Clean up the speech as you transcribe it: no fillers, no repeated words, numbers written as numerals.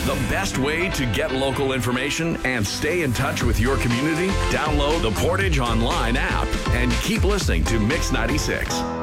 The best way to get local information and stay in touch with your community? Download the Portage Online app and keep listening to Mix 96.